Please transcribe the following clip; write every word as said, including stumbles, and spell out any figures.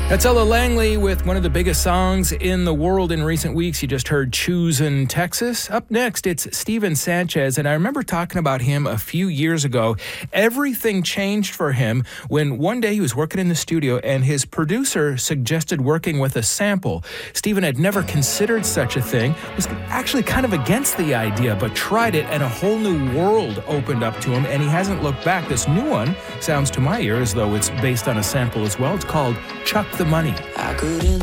That's Ella Langley with one of the biggest songs in the world in recent weeks. You just heard Choosin' Texas. Up next, it's Steven Sanchez, and I remember talking about him a few years ago. Everything changed for him when one day he was working in the studio and his producer suggested working with a sample. Steven had never considered such a thing, was actually kind of against the idea, but tried it, and a whole new world opened up to him, and he hasn't looked back. This new one sounds to my ear as though it's based on a sample as well. It's called Chuck the Money. I couldn't